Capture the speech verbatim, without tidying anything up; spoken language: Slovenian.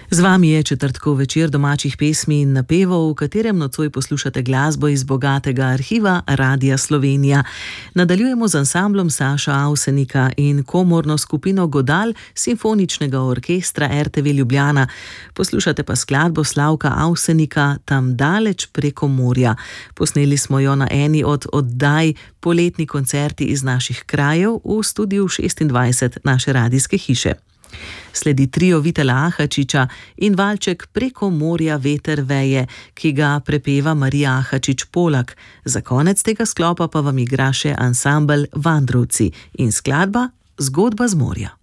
Z vami je četrtkov večer domačih pesmi in napevov, v katerem nocoj poslušate glasbo iz bogatega arhiva Radia Slovenija. Nadaljujemo z ansamblom Saša Avsenika in komorno skupino Godal Simfoničnega orkestra er te ve Ljubljana. Poslušate pa skladbo Slavka Avsenika Tam daleč preko morja. Posneli smo jo na eni od oddaj Poletni koncerti iz naših krajev v studiu šestindvajset naše radijske hiše. Sledi trio Vitela Ahačiča in valček Preko morja veter veje, ki ga prepeva Marija Ahačič Polak. Za konec tega sklopa pa vam igra še ansambel Vandrovci in skladba Zgodba z morja.